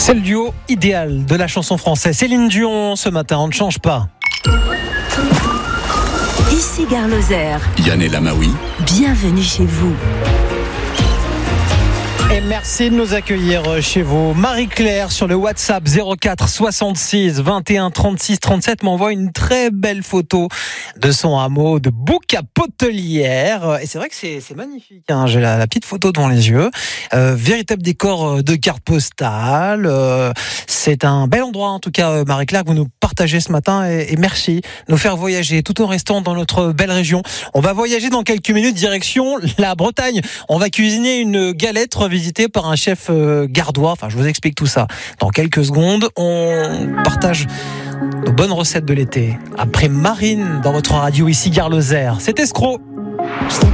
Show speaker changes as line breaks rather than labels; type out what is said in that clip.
C'est le duo idéal de la chanson française. Céline Dion, ce matin, on ne change pas.
Ici Gare Lozère.
Yann Lamaoui.
Bienvenue chez vous.
Et merci de nous accueillir chez vous. Marie-Claire sur le WhatsApp 04 66 21 36 37 m'envoie une très belle photo de son hameau de Bouc-à-Potelière. Et c'est vrai que c'est magnifique, hein. J'ai la petite photo devant les yeux. Véritable décor de carte postale. C'est un bel endroit en tout cas, Marie-Claire, que vous nous partagez ce matin. Et merci de nous faire voyager tout en restant dans notre belle région. On va voyager dans quelques minutes direction la Bretagne. On va cuisiner une galette visité par un chef gardois. Enfin, je vous explique tout ça dans quelques secondes. On partage nos bonnes recettes de l'été. Après Marine, dans votre radio ici Gare Lozère. C'est Escroc.